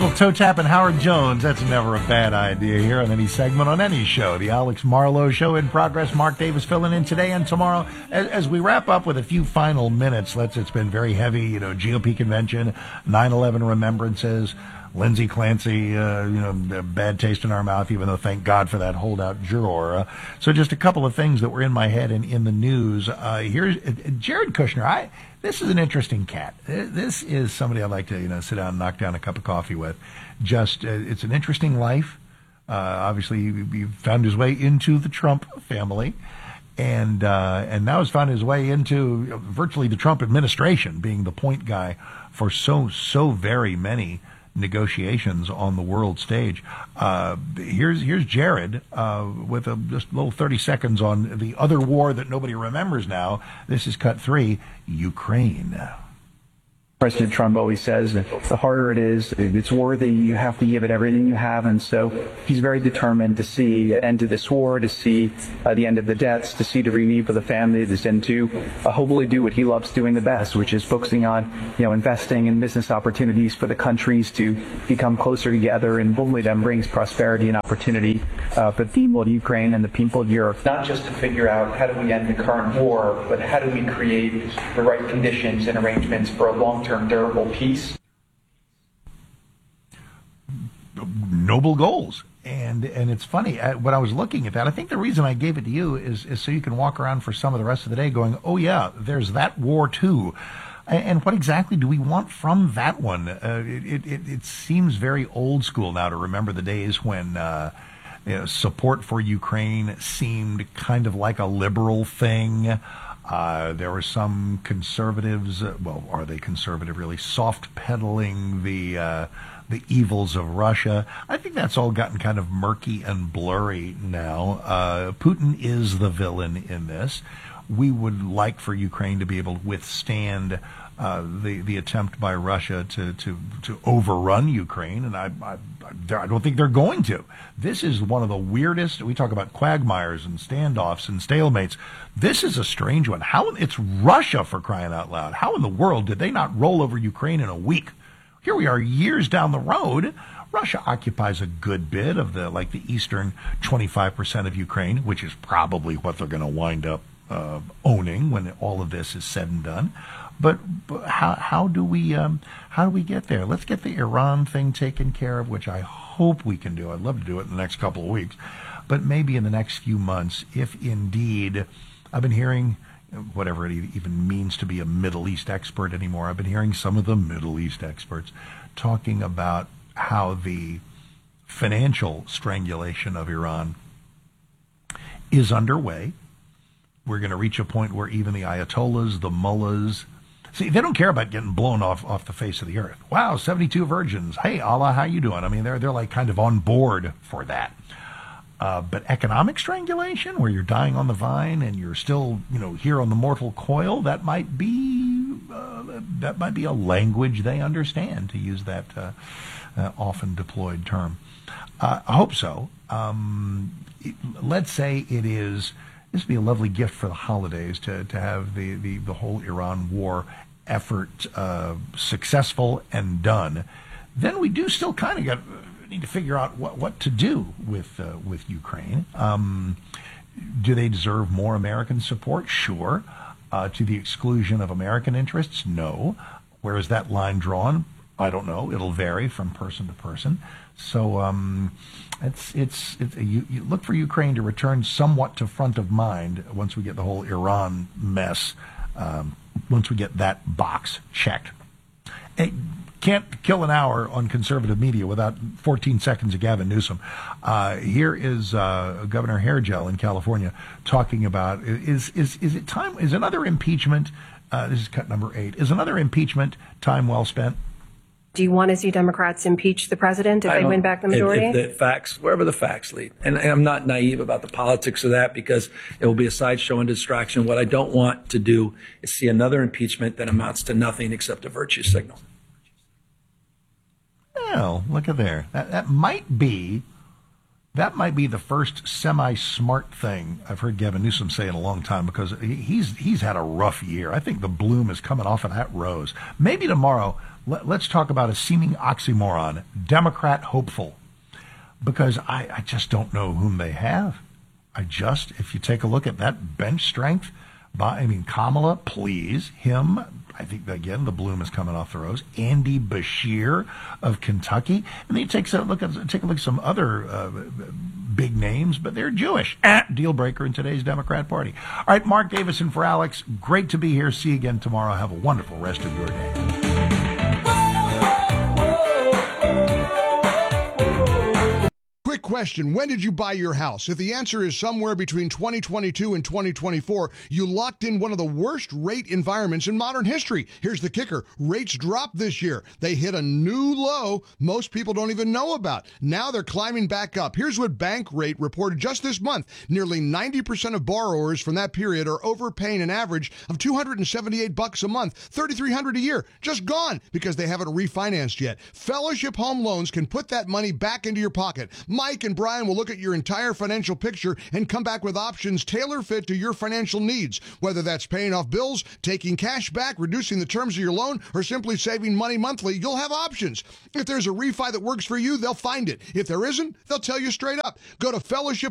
little toe tap and Howard Jones. That's never a bad idea here on any segment on any show. The Alex Marlowe Show in progress. Mark Davis filling in today and tomorrow. As we wrap up with a few final minutes, it's been very heavy, GOP convention, 9/11 remembrances, Lindsey Clancy, bad taste in our mouth, even though thank God for that holdout juror. So just a couple of things that were in my head and in the news. Here's Jared Kushner. This is an interesting cat. This is somebody I'd like to, sit down and knock down a cup of coffee with. It's an interesting life. Obviously, he found his way into the Trump family. And now has found his way into virtually the Trump administration, being the point guy for so very many negotiations on the world stage. Here's Jared with just a little 30 seconds on the other war that nobody remembers now. This is cut 3, Ukraine. President Trump always says that the harder it is, it's worthy, you have to give it everything you have. And so he's very determined to see an end to this war, to see the end of the deaths, to see the relief of the families, and to hopefully do what he loves doing the best, which is focusing on, investing in business opportunities for the countries to become closer together. And hopefully that brings prosperity and opportunity for the people of Ukraine and the people of Europe. Not just to figure out how do we end the current war, but how do we create the right conditions and arrangements for a long-term durable peace. Noble goals. And it's funny, when I was looking at that, I think the reason I gave it to you is so you can walk around for some of the rest of the day going, oh yeah, there's that war too. And what exactly do we want from that one? It seems very old school now to remember the days when support for Ukraine seemed kind of like a liberal thing. There were some conservatives, are they conservative really, soft peddling the evils of Russia. I think that's all gotten kind of murky and blurry now. Putin is the villain in this. We would like for Ukraine to be able to withstand the attempt by Russia to overrun Ukraine, and I don't think they're going to. This is one of the weirdest. We talk about quagmires and standoffs and stalemates. This is a strange one. It's Russia, for crying out loud. How in the world did they not roll over Ukraine in a week? Here we are years down the road. Russia occupies a good bit of the eastern 25% of Ukraine, which is probably what they're going to wind up owning when all of this is said and done. But how do we get there? Let's get the Iran thing taken care of, which I hope we can do. I'd love to do it in the next couple of weeks, but maybe in the next few months, if indeed. I've been hearing, whatever it even means to be a Middle East expert anymore, I've been hearing some of the Middle East experts talking about how the financial strangulation of Iran is underway. We're going to reach a point where even the Ayatollahs, the mullahs, see, they don't care about getting blown off the face of the earth. Wow, 72 virgins. Hey, Allah, how you doing? I mean, they're like kind of on board for that. But economic strangulation, where you're dying on the vine and you're still, here on the mortal coil, that might be a language they understand, to use that often deployed term. I hope so. Let's say it is. This would be a lovely gift for the holidays to have the whole Iran war effort successful and done. Then we do still kind of need to figure out what to do with Ukraine. Do they deserve more American support? Sure. To the exclusion of American interests? No. Where is that line drawn? I don't know. It'll vary from person to person. So you look for Ukraine to return somewhat to front of mind once we get the whole Iran mess, once we get that box checked. Can't kill an hour on conservative media without 14 seconds of Gavin Newsom. Here is Governor Hairgel in California talking about, is it time, is another impeachment, this is cut number 8, is another impeachment time well spent? Do you want to see Democrats impeach the president if they win back the majority? If the facts, wherever the facts lead. And I'm not naive about the politics of that, because it will be a sideshow and distraction. What I don't want to do is see another impeachment that amounts to nothing except a virtue signal. Well, look at there. That might be that might be the first semi-smart thing I've heard Gavin Newsom say in a long time, because he's had a rough year. I think the bloom is coming off of that rose. Maybe tomorrow, let's talk about a seeming oxymoron, Democrat hopeful, because I just don't know whom they have. If you take a look at that bench strength, Kamala, please, him, I think, again, the bloom is coming off the rose. Andy Beshear of Kentucky. And then you take a look at some other big names, but they're Jewish. Deal breaker in today's Democrat Party. All right, Mark Davison for Alex. Great to be here. See you again tomorrow. Have a wonderful rest of your day. Quick question. When did you buy your house? If the answer is somewhere between 2022 and 2024, you locked in one of the worst rate environments in modern history. Here's the kicker. Rates dropped this year. They hit a new low most people don't even know about. Now they're climbing back up. Here's what Bankrate reported just this month. Nearly 90% of borrowers from that period are overpaying an average of $278 a month, $3,300 a year. Just gone because they haven't refinanced yet. Fellowship Home Loans can put that money back into your pocket. Mike and Brian will look at your entire financial picture and come back with options tailor-fit to your financial needs. Whether that's paying off bills, taking cash back, reducing the terms of your loan, or simply saving money monthly, you'll have options. If there's a refi that works for you, they'll find it. If there isn't, they'll tell you straight up. Go to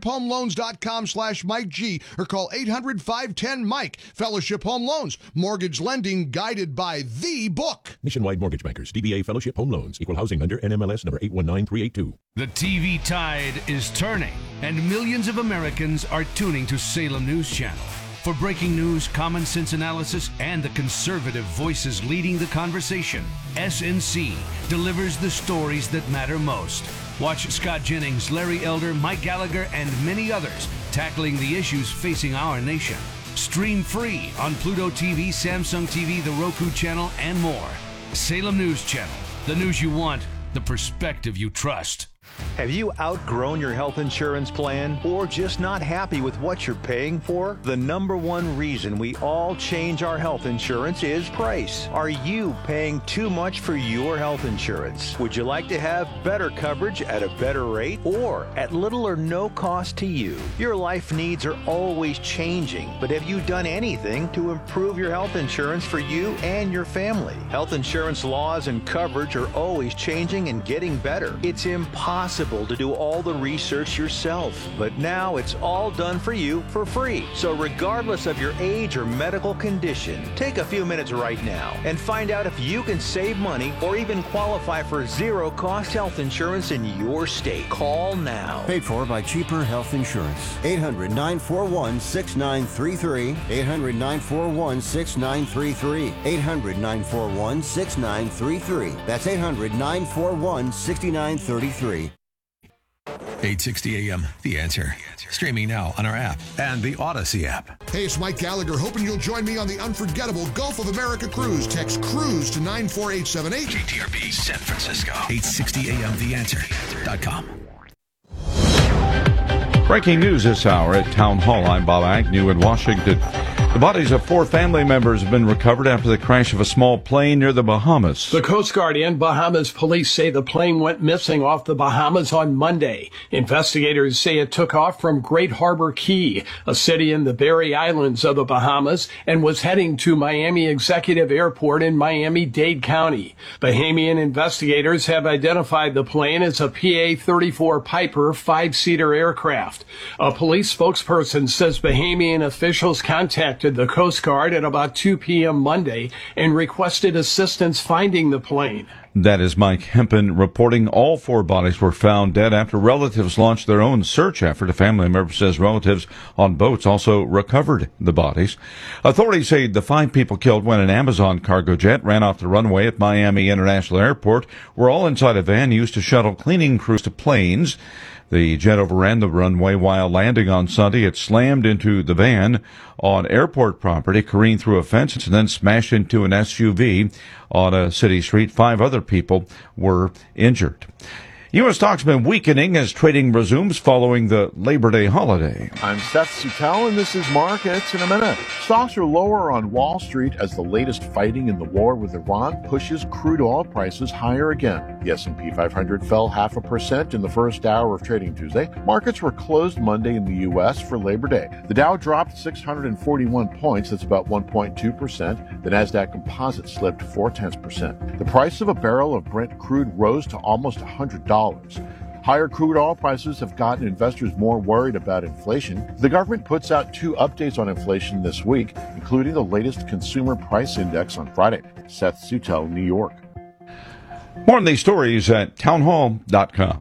fellowshiphomeloans.com/Mike G or call 800-510-MIKE. Fellowship Home Loans. Mortgage lending guided by the book. Nationwide Mortgage Bankers, DBA Fellowship Home Loans, Equal Housing Lender, NMLS number 819382. The TV tide is turning, and millions of Americans are tuning to Salem News Channel. For breaking news, common sense analysis, and the conservative voices leading the conversation, SNC delivers the stories that matter most. Watch Scott Jennings, Larry Elder, Mike Gallagher, and many others tackling the issues facing our nation. Stream free on Pluto TV, Samsung TV, the Roku channel, and more. Salem News Channel, the news you want, the perspective you trust. Have you outgrown your health insurance plan or just not happy with what you're paying for? The number one reason we all change our health insurance is price. Are you paying too much for your health insurance? Would you like to have better coverage at a better rate or at little or no cost to you? Your life needs are always changing, but have you done anything to improve your health insurance for you and your family? Health insurance laws and coverage are always changing and getting better. It's impossible to do all the research yourself, but now it's all done for you for free. So regardless of your age or medical condition, take a few minutes right now and find out if you can save money or even qualify for zero-cost health insurance in your state. Call now. Paid for by Cheaper Health Insurance. 800-941-6933. 800-941-6933. 800-941-6933. That's 800-941-6933. 860 AM, The Answer. Streaming now on our app and the Odyssey app. Hey, it's Mike Gallagher, hoping you'll join me on the unforgettable Gulf of America cruise. Text cruise to 94878. KTRB San Francisco. 860 AM, TheAnswer.com. Breaking news this hour at Town Hall. I'm Bob Agnew in Washington. The bodies of 4 family members have been recovered after the crash of a small plane near the Bahamas. The Coast Guard and Bahamas police say the plane went missing off the Bahamas on Monday. Investigators say it took off from Great Harbor Key, a city in the Berry Islands of the Bahamas, and was heading to Miami Executive Airport in Miami-Dade County. Bahamian investigators have identified the plane as a PA-34 Piper 5-seater aircraft. A police spokesperson says Bahamian officials contacted the Coast Guard at about 2 p.m. Monday and requested assistance finding the plane. That is Mike Hempen reporting. All 4 bodies were found dead after relatives launched their own search effort. A family member says relatives on boats also recovered the bodies. Authorities say the 5 people killed when an Amazon cargo jet ran off the runway at Miami International Airport were all inside a van used to shuttle cleaning crews to planes. The jet overran the runway while landing on Sunday. It slammed into the van on airport property, careened through a fence, and then smashed into an SUV on a city street. 5 other people were injured. U.S. stocks been weakening as trading resumes following the Labor Day holiday. I'm Seth Suttel, and this is Markets in a Minute. Stocks are lower on Wall Street as the latest fighting in the war with Iran pushes crude oil prices higher again. The S&P 500 fell 0.5% in the first hour of trading Tuesday. Markets were closed Monday in the U.S. for Labor Day. The Dow dropped 641 points, that's about 1.2%. The Nasdaq Composite slipped 0.4%. The price of a barrel of Brent crude rose to almost $100. Higher crude oil prices have gotten investors more worried about inflation. The government puts out 2 updates on inflation this week, including the latest consumer price index on Friday. Seth Suttel, New York. More on these stories at townhall.com.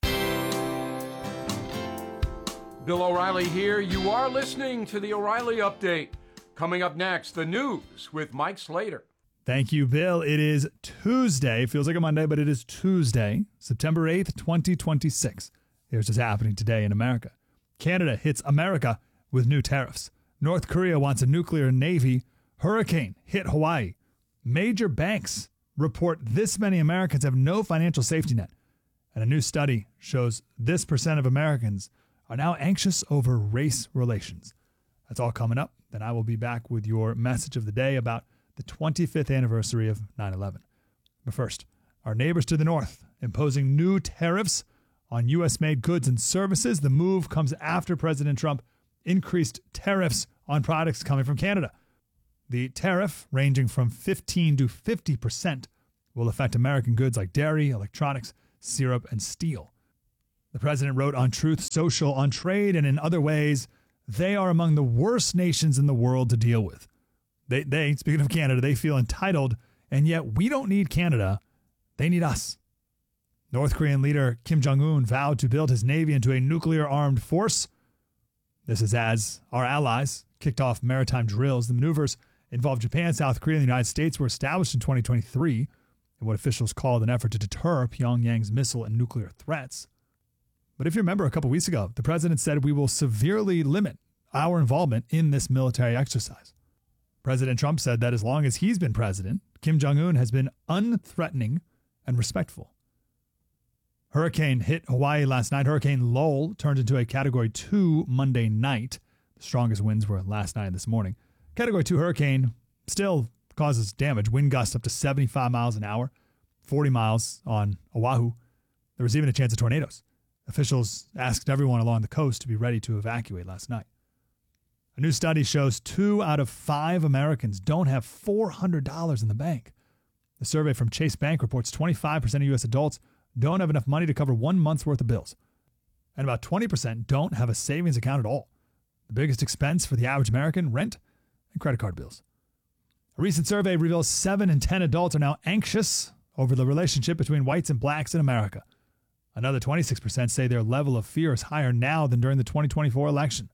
Bill O'Reilly here. You are listening to the O'Reilly Update. Coming up next, the news with Mike Slater. Thank you, Bill. It is Tuesday. Feels like a Monday, but it is Tuesday, September 8th, 2026. Here's what's happening today in America. Canada hits America with new tariffs. North Korea wants a nuclear navy. Hurricane hit Hawaii. Major banks report this many Americans have no financial safety net. And a new study shows this percent of Americans are now anxious over race relations. That's all coming up. Then I will be back with your message of the day about the 25th anniversary of 9/11. But first, our neighbors to the north imposing new tariffs on U.S.-made goods and services. The move comes after President Trump increased tariffs on products coming from Canada. The tariff, ranging from 15 to 50%, will affect American goods like dairy, electronics, syrup, and steel. The president wrote on Truth Social on trade and in other ways, they are among the worst nations in the world to deal with. They, speaking of Canada, they feel entitled, and yet we don't need Canada. They need us. North Korean leader Kim Jong-un vowed to build his navy into a nuclear-armed force. This is as our allies kicked off maritime drills. The maneuvers involved Japan, South Korea, and the United States were established in 2023 in what officials called an effort to deter Pyongyang's missile and nuclear threats. But if you remember a couple weeks ago, the president said we will severely limit our involvement in this military exercise. President Trump said that as long as he's been president, Kim Jong-un has been unthreatening and respectful. Hurricane hit Hawaii last night. Hurricane Lowell turned into a Category 2 Monday night. The strongest winds were last night and this morning. Category 2 hurricane still causes damage. Wind gusts up to 75 miles an hour, 40 miles on Oahu. There was even a chance of tornadoes. Officials asked everyone along the coast to be ready to evacuate last night. A new study shows 2 out of 5 Americans don't have $400 in the bank. The survey from Chase Bank reports 25% of U.S. adults don't have enough money to cover 1 month's worth of bills. And about 20% don't have a savings account at all. The biggest expense for the average American, rent and credit card bills. A recent survey reveals 7 in 10 adults are now anxious over the relationship between whites and blacks in America. Another 26% say their level of fear is higher now than during the 2024 election.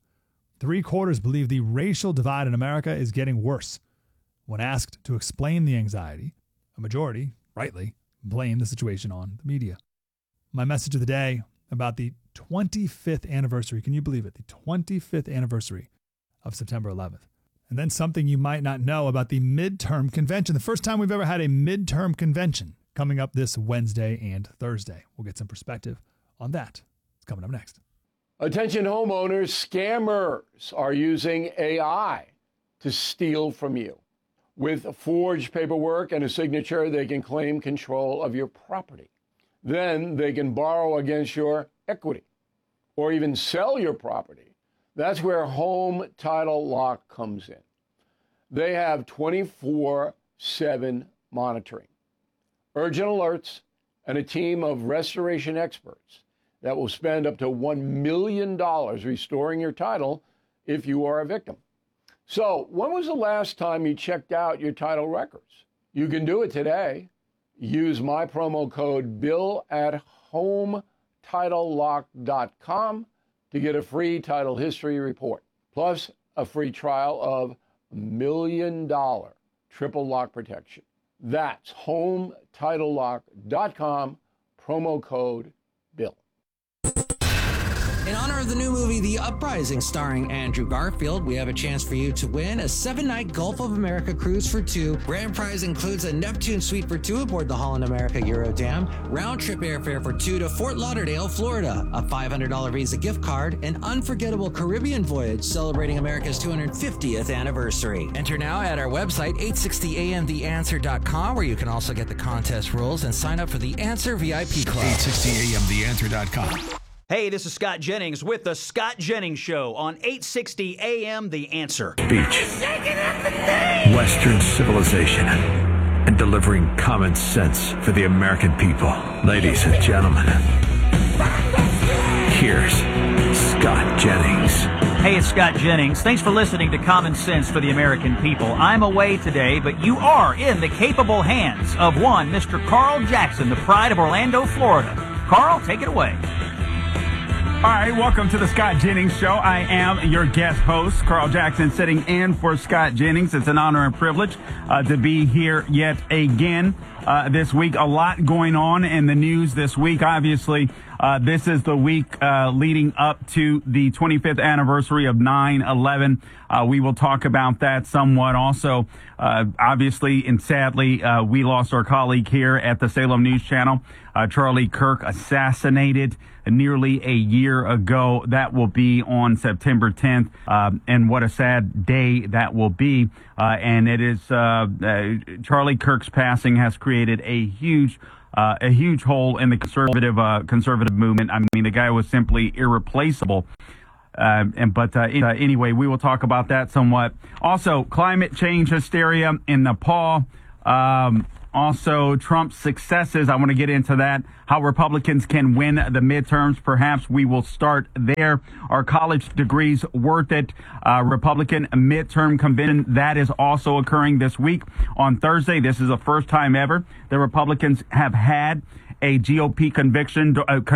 3/4 believe the racial divide in America is getting worse. When asked to explain the anxiety, a majority, rightly, blame the situation on the media. My message of the day about the 25th anniversary, can you believe it? The 25th anniversary of September 11th. And then something you might not know about the midterm convention. The first time we've ever had a midterm convention coming up this Wednesday and Thursday. We'll get some perspective on that. It's coming up next. Attention homeowners, scammers are using AI to steal from you. With forged paperwork and a signature, they can claim control of your property. Then they can borrow against your equity or even sell your property. That's where Home Title Lock comes in. They have 24/7 monitoring, urgent alerts, and a team of restoration experts that will spend up to $1 million restoring your title if you are a victim. So, when was the last time you checked out your title records? You can do it today. Use my promo code BILL at HomeTitleLock.com to get a free title history report, plus a free trial of $1 million triple lock protection. That's HomeTitleLock.com, promo code BILL. In honor of the new movie, The Uprising, starring Andrew Garfield, we have a chance for you to win a 7-night Gulf of America cruise for two. Grand prize includes a Neptune suite for two aboard the Holland America Eurodam, round-trip airfare for two to Fort Lauderdale, Florida, a $500 Visa gift card, an unforgettable Caribbean voyage celebrating America's 250th anniversary. Enter now at our website, 860amtheanswer.com, where you can also get the contest rules and sign up for the Answer VIP Club. 860amtheanswer.com. Hey, this is Scott Jennings with The Scott Jennings Show on 860 AM The Answer. Speech, Western civilization, and delivering common sense for the American people. Ladies and gentlemen, here's Scott Jennings. Hey, it's Scott Jennings. Thanks for listening to Common Sense for the American People. I'm away today, but you are in the capable hands of one Mr. Carl Jackson, the pride of Orlando, Florida. Carl, take it away. All right, welcome to the Scott Jennings Show. I am your guest host, Carl Jackson, sitting in for Scott Jennings. It's an honor and privilege to be here yet again this week. A lot going on in the news this week. Obviously, this is the week leading up to the 25th anniversary of 9/11. We will talk about that somewhat. Also, obviously and sadly, we lost our colleague here at the Salem News Channel, Charlie Kirk, assassinated nearly a year ago. That will be on September 10th. And what a sad day that will be. And it is Charlie Kirk's passing has created a huge hole in the conservative movement. I mean, the guy was simply irreplaceable. Anyway, we will talk about that somewhat. Also, climate change hysteria in Nepal. Also, Trump's successes. I want to get into that. How Republicans can win the midterms. Perhaps we will start there. Are college degrees worth it? Republican midterm convention. That is also occurring this week on Thursday. This is the first time ever the Republicans have had a GOP convention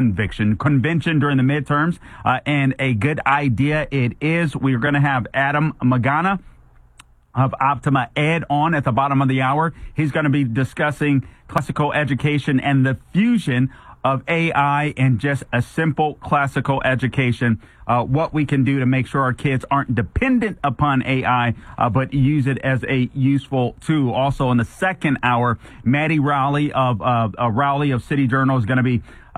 during the midterms, and a good idea it is. We're going to have Adam Magana of Optima Ed on at the bottom of the hour. He's going to be discussing classical education and the fusion of AI and just a simple classical education, what we can do to make sure our kids aren't dependent upon AI, but use it as a useful tool. Also in the second hour, Maddie Rowley of City Journal is going to be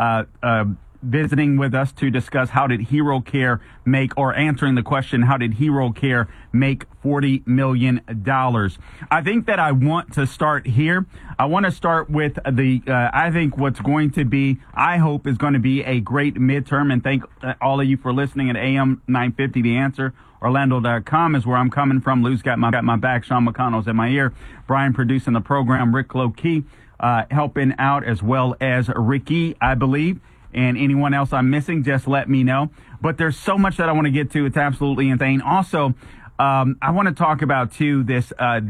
visiting with us to discuss how did Hero Care answering the question, how did Hero Care make $40 million? I think that I want to start here. I want to start with I think what's going to be, I hope is going to be a great midterm, and thank all of you for listening at AM 950, The Answer. Orlando.com is where I'm coming from. Lou's got my back. Sean McConnell's in my ear. Brian producing the program. Rick Low-Key helping out, as well as Ricky, I believe. And anyone else I'm missing, just let me know. But there's so much that I want to get to. It's absolutely insane. Also, I want to talk about too this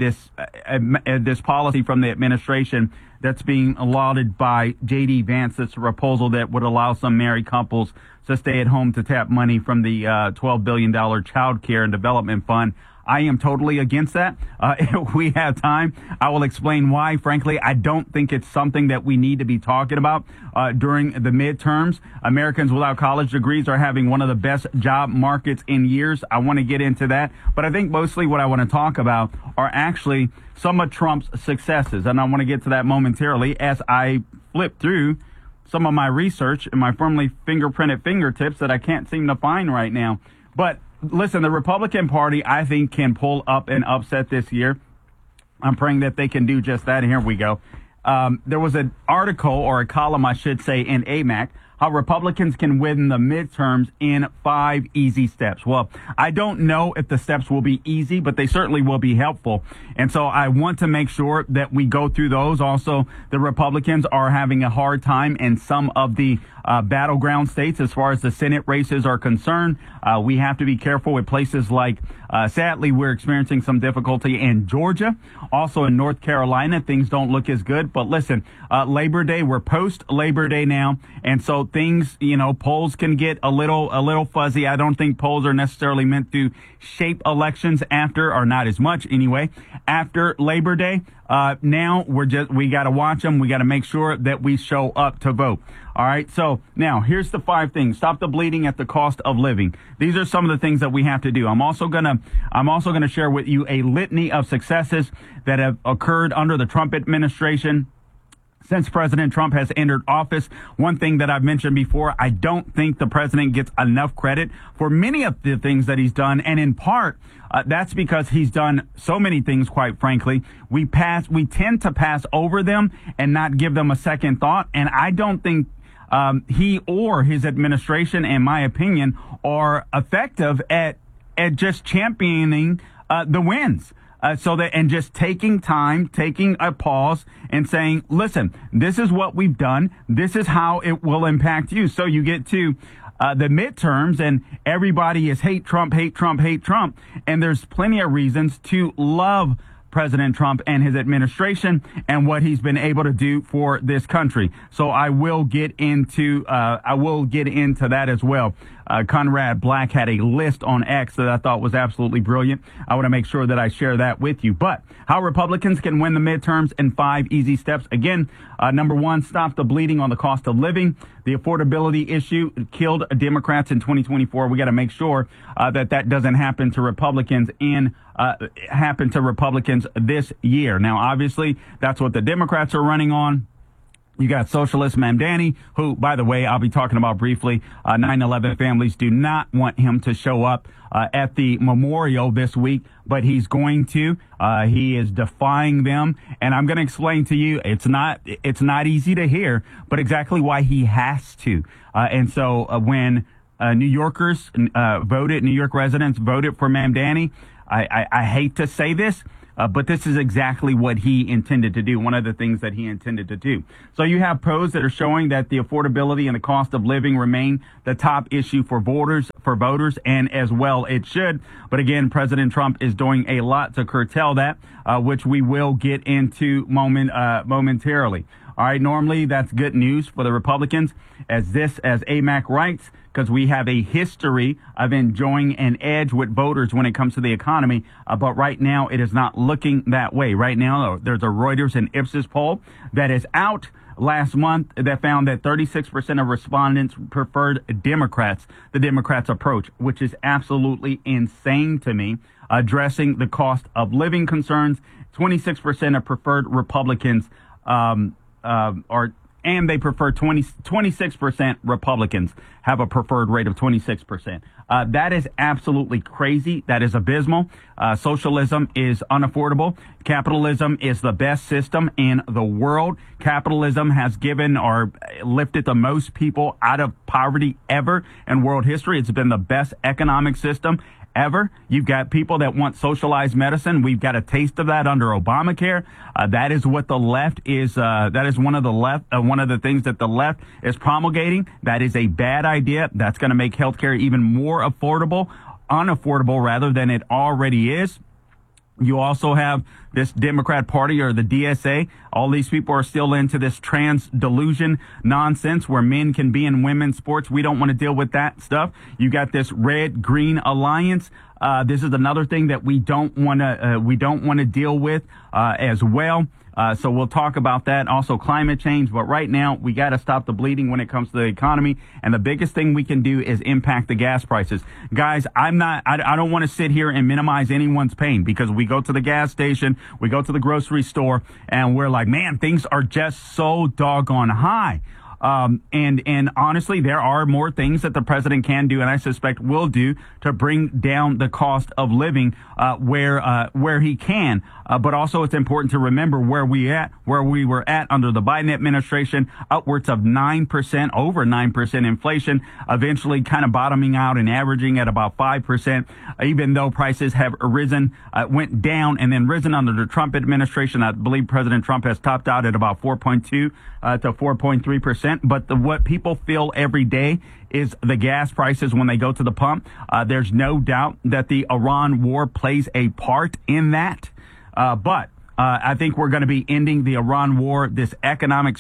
policy from the administration that's being lauded by J.D. Vance. It's a proposal that would allow some married couples to stay at home to tap money from the $12 billion Child Care and Development Fund. I am totally against that. If we have time, I will explain why. Frankly, I don't think it's something that we need to be talking about during the midterms. Americans without college degrees are having one of the best job markets in years. I want to get into that. But I think mostly what I want to talk about are actually some of Trump's successes. And I want to get to that momentarily as I flip through some of my research and my firmly fingerprinted fingertips that I can't seem to find right now. But listen, the Republican Party, I think, can pull up an upset this year. I'm praying that they can do just that. And here we go. There was an article, or a column, I should say, in AMAC, how Republicans can win the midterms in 5 easy steps. Well, I don't know if the steps will be easy, but they certainly will be helpful. And so I want to make sure that we go through those. Also, the Republicans are having a hard time in some of the battleground states as far as the Senate races are concerned. We have to be careful with places like, sadly, we're experiencing some difficulty in Georgia. Also in North Carolina, things don't look as good. But listen, Labor Day, we're post-Labor Day now. And so things, polls can get a little fuzzy. I don't think polls are necessarily meant to shape elections after, or not as much anyway, after Labor Day. Now we got to watch them. We got to make sure that we show up to vote. All right. So now here's the 5 things. Stop the bleeding at the cost of living. These are some of the things that we have to do. I'm also gonna share with you a litany of successes that have occurred under the Trump administration. Since President Trump has entered office, one thing that I've mentioned before, I don't think the president gets enough credit for many of the things that he's done. And in part, that's because he's done so many things, quite frankly. We tend to pass over them and not give them a second thought. And I don't think he or his administration, in my opinion, are effective at just championing the wins. And just taking time, taking a pause and saying, listen, this is what we've done. This is how it will impact you. So you get to the midterms and everybody is hate Trump, hate Trump, hate Trump. And there's plenty of reasons to love President Trump and his administration and what he's been able to do for this country. So I will get into that as well. Conrad Black had a list on X that I thought was absolutely brilliant. I want to make sure that I share that with you. But how Republicans can win the midterms in 5 easy steps. Again, number 1, stop the bleeding on the cost of living. The affordability issue killed Democrats in 2024. We got to make sure that doesn't happen to Republicans this year. Now, obviously, that's what the Democrats are running on. You got Socialist Mamdani, who, by the way, I'll be talking about briefly. 9/11 families do not want him to show up at the memorial this week, but he's going to. He is defying them, and I'm going to explain to you. It's not easy to hear, but exactly why he has to. And so when New York residents voted for Mamdani, I hate to say this. But this is exactly what he intended to do, one of the things that he intended to do. So you have polls that are showing that the affordability and the cost of living remain the top issue for voters, and as well it should. But again, President Trump is doing a lot to curtail that, which we will get into momentarily. All right, normally that's good news for the Republicans, as AMAC writes, because we have a history of enjoying an edge with voters when it comes to the economy. But right now, it is not looking that way. Right now, there's a Reuters and Ipsos poll that is out last month that found that 36% of respondents preferred the Democrats' approach, which is absolutely insane to me, addressing the cost of living concerns. 26% of preferred Republicans and they prefer 26% Republicans have a preferred rate of 26%. That is absolutely crazy. That is abysmal. Socialism is unaffordable. Capitalism is the best system in the world. Capitalism has given or lifted the most people out of poverty ever in world history. It's been the best economic system ever. You've got people that want socialized medicine. We've got a taste of that under Obamacare. That is what the left is. That is one of the things that the left is promulgating. That is a bad idea. That's going to make healthcare even more unaffordable rather than it already is. You also have this Democrat Party or the DSA. All these people are still into this trans delusion nonsense where men can be in women's sports. We don't want to deal with that stuff. You got this red-green alliance. This is another thing that we don't want to deal with as well. So we'll talk about that. Also climate change. But right now, we got to stop the bleeding when it comes to the economy. And the biggest thing we can do is impact the gas prices. Guys, I don't want to sit here and minimize anyone's pain, because we go to the gas station, we go to the grocery store, and we're like, man, things are just so doggone high. And honestly, there are more things that the president can do, and I suspect will do, to bring down the cost of living where he can. But also, it's important to remember where we were at under the Biden administration, upwards of 9%, over 9% inflation, eventually kind of bottoming out and averaging at about 5%. Even though prices have risen, went down and then risen under the Trump administration. I believe President Trump has topped out at about 4.2 to 4.3%. But what people feel every day is the gas prices when they go to the pump. There's no doubt that the Iran war plays a part in that. But I think we're going to be ending the Iran war. This economic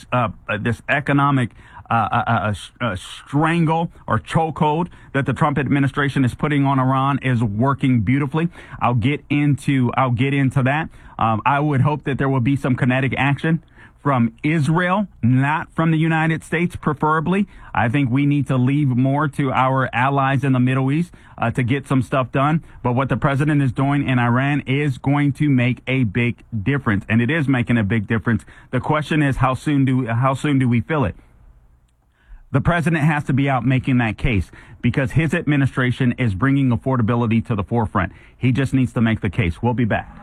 strangle or chokehold that the Trump administration is putting on Iran is working beautifully. I'll get into that. I would hope that there will be some kinetic action from Israel, not from the United States, preferably. I think we need to leave more to our allies in the Middle East to get some stuff done. But what the president is doing in Iran is going to make a big difference, and it is making a big difference. The question is, how soon do we feel it? The president has to be out making that case because his administration is bringing affordability to the forefront. He just needs to make the case. We'll be back.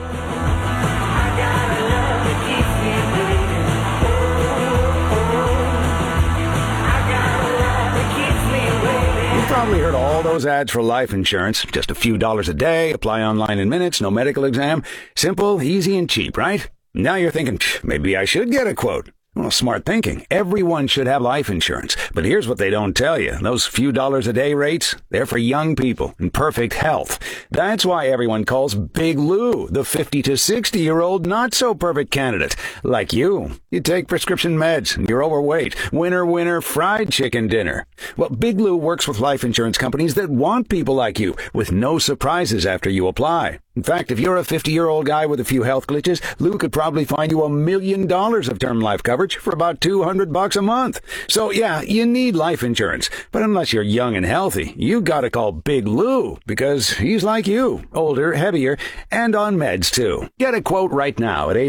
Probably heard all those ads for life insurance. Just a few dollars a day, apply online in minutes, no medical exam. Simple, easy, and cheap, right? Now you're thinking, maybe I should get a quote. Well, smart thinking. Everyone should have life insurance. But here's what they don't tell you. Those few dollars a day rates, they're for young people in perfect health. That's why everyone calls Big Lou the 50 to 60-year-old not-so-perfect candidate. Like you. You take prescription meds, and you're overweight. Winner, fried chicken dinner. Well, Big Lou works with life insurance companies that want people like you, with no surprises after you apply. In fact, if you're a 50-year-old guy with a few health glitches, Lou could probably find you $1 million of term life coverage for about $200 a month. So yeah, you need life insurance. But unless you're young and healthy, you gotta call Big Lou, because he's like you, older, heavier, and on meds too. Get a quote right now at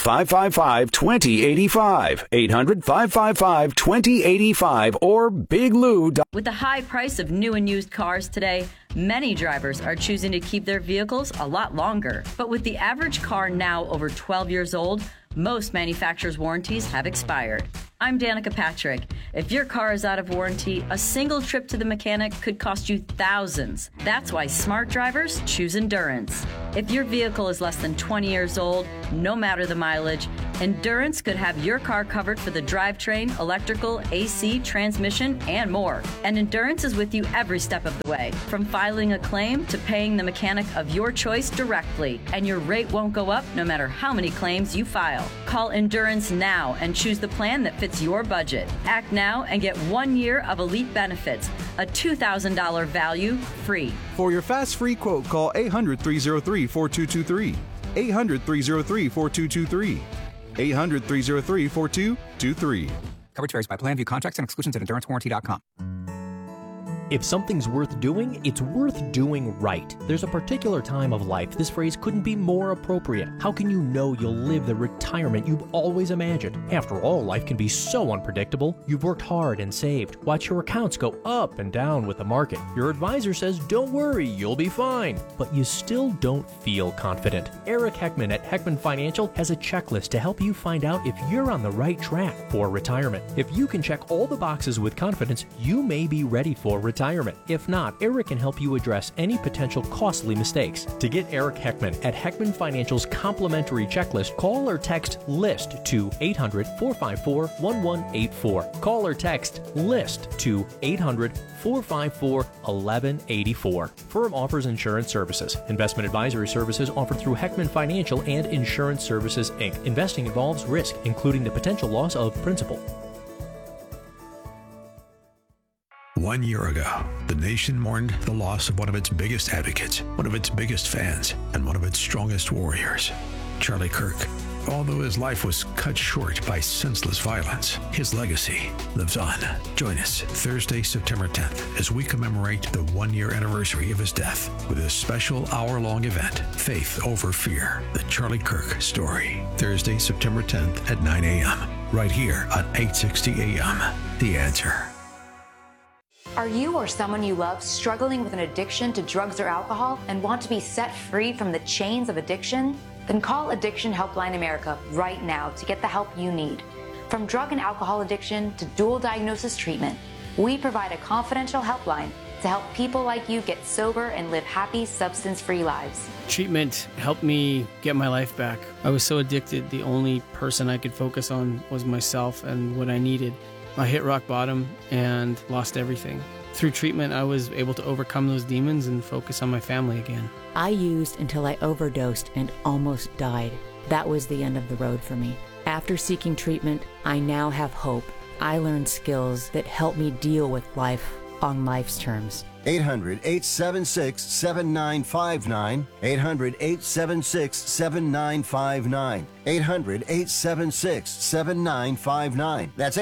800-555-2085. 800-555-2085 or biglou. With the high price of new and used cars today, many drivers are choosing to keep their vehicles a lot longer. But with the average car now over 12 years old, most manufacturers' warranties have expired. I'm Danica Patrick. If your car is out of warranty, a single trip to the mechanic could cost you thousands. That's why smart drivers choose Endurance. If your vehicle is less than 20 years old, no matter the mileage, Endurance could have your car covered for the drivetrain, electrical, AC, transmission, and more. And Endurance is with you every step of the way, from filing a claim to paying the mechanic of your choice directly. And your rate won't go up no matter how many claims you file. Call Endurance now and choose the plan that fits your budget. Act now and get 1 year of elite benefits, a $2,000 value free. For your fast free quote, call 800-303-4223. 800-303-4223. 800-303-4223. Coverage varies by plan. View contracts and exclusions at endurancewarranty.com. If something's worth doing, it's worth doing right. There's a particular time of life this phrase couldn't be more appropriate. How can you know you'll live the retirement you've always imagined? After all, life can be so unpredictable. You've worked hard and saved. Watch your accounts go up and down with the market. Your advisor says, don't worry, you'll be fine. But you still don't feel confident. Eric Heckman at Heckman Financial has a checklist to help you find out if you're on the right track for retirement. If you can check all the boxes with confidence, you may be ready for retirement. If not, Eric can help you address any potential costly mistakes. To get Eric Heckman at Heckman Financial's complimentary checklist, call or text LIST to 800-454-1184. Call or text LIST to 800-454-1184. Firm offers insurance services. Investment advisory services offered through Heckman Financial and Insurance Services, Inc. Investing involves risk, including the potential loss of principal. 1 year ago, the nation mourned the loss of one of its biggest advocates, one of its biggest fans, and one of its strongest warriors, Charlie Kirk. Although his life was cut short by senseless violence, his legacy lives on. Join us Thursday, September 10th, as we commemorate the 1-year anniversary of his death with a special hour-long event, Faith Over Fear, the Charlie Kirk Story. Thursday, September 10th at 9 a.m., right here on 860 a.m. The Answer. Are you or someone you love struggling with an addiction to drugs or alcohol and want to be set free from the chains of addiction? Then call Addiction Helpline America right now to get the help you need. From drug and alcohol addiction to dual diagnosis treatment, we provide a confidential helpline to help people like you get sober and live happy, substance-free lives. Treatment helped me get my life back. I was so addicted, the only person I could focus on was myself and what I needed. I hit rock bottom and lost everything. Through treatment, I was able to overcome those demons and focus on my family again. I used until I overdosed and almost died. that was the end of the road for me. After seeking treatment, I now have hope. I learned skills that help me deal with life on life's terms. 800-876-7959. 800-876-7959. 800-876-7959. That's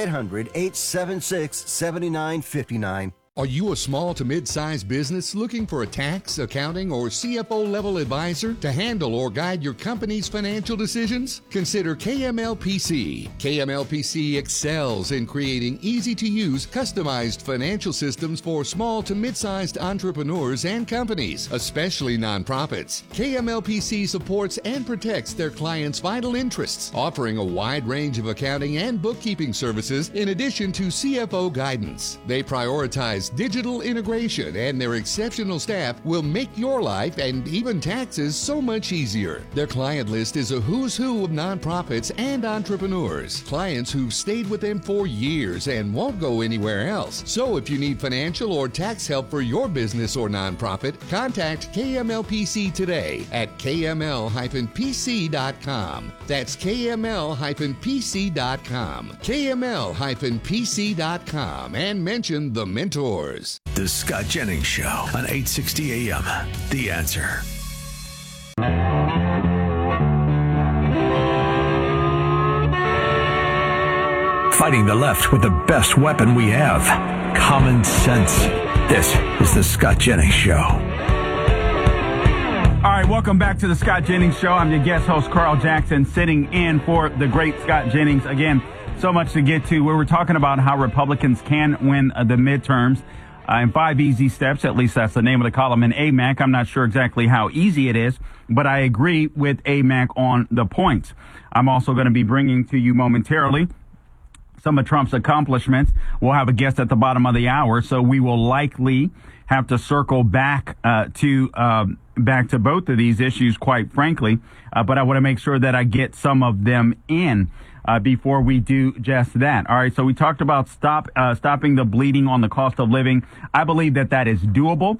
800-876-7959. Are you a small to mid-sized business looking for a tax, accounting, or CFO level advisor to handle or guide your company's financial decisions? Consider KMLPC. KMLPC excels in creating easy-to-use, customized financial systems for small to mid-sized entrepreneurs and companies, especially nonprofits. KMLPC supports and protects their clients' vital interests, offering a wide range of accounting and bookkeeping services in addition to CFO guidance. They prioritize digital integration, and their exceptional staff will make your life and even taxes so much easier. Their client list is a who's who of nonprofits and entrepreneurs, clients who've stayed with them for years and won't go anywhere else. So if you need financial or tax help for your business or nonprofit, contact KMLPC today at kml-pc.com. That's kml-pc.com. kml-pc.com, and mention The Mentors. The Scott Jennings Show on 860 AM. The Answer. Fighting the left with the best weapon we have, common sense. This is the Scott Jennings Show. All right, welcome back to the Scott Jennings Show. I'm your guest host, Carl Jackson, sitting in for the great Scott Jennings. Again, so much to get to. We were talking about how Republicans can win the midterms in 5 easy steps. At least that's the name of the column in AMAC. I'm not sure exactly how easy it is, but I agree with AMAC on the points. I'm also going to be bringing to you momentarily some of Trump's accomplishments. We'll have a guest at the bottom of the hour, so we will likely have to circle back to both of these issues, quite frankly. But I want to make sure that I get some of them in before we do just that. All right, so we talked about stopping the bleeding on the cost of living. I believe that is doable.